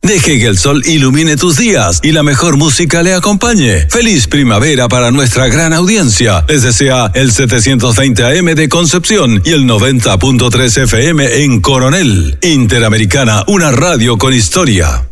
Deje que el sol ilumine tus días y la mejor música le acompañe. Feliz primavera para nuestra gran audiencia. Les desea el 720 AM de Concepción y el 90.3 FM en Coronel. Interamericana, una radio con historia.